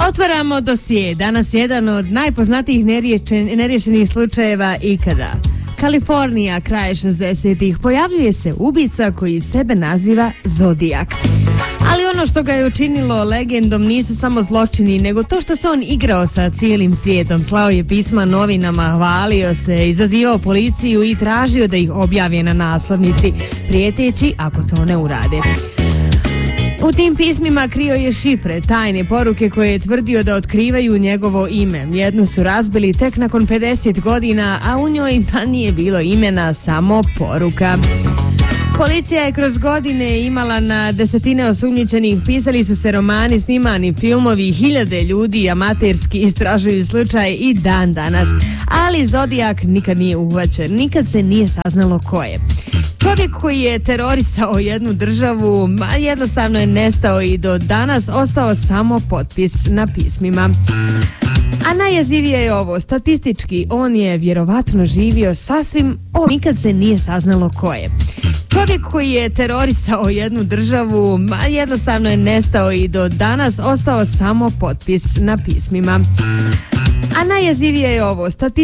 Otvaramo dosije. Danas jedan od najpoznatijih neriješenih slučajeva ikada. Kalifornija, kraj 60-ih, pojavljuje se ubica koji sebe naziva Zodijak. Ali ono što ga je učinilo legendom nisu samo zločini, nego to što se on igrao sa cijelim svijetom. Slao je pisma novinama, hvalio se, izazivao policiju i tražio da ih objave na naslovnici, prijeteći ako to ne urade. U tim pismima krio je šifre, tajne poruke koje je tvrdio da otkrivaju njegovo ime. Jednu su razbili tek nakon 50 godina, a u njoj pa nije bilo imena, samo poruka. Policija je kroz godine imala na desetine osumnjičenih, pisali su se romani, snimani filmovi, hiljade ljudi amaterski istražuju slučaj i dan danas. Ali Zodijak nikad nije uhvaćen, nikad se nije saznalo ko je. Čovjek koji je terorisao jednu državu, jednostavno je nestao i do danas ostao samo potpis na pismima. A najjezivije je ovo, statistički on je vjerovatno živio sasvim, nikad se nije saznalo ko je. Čovjek koji je terorisao jednu državu, jednostavno je nestao i do danas ostao samo potpis na pismima. A najjezivije je ovo,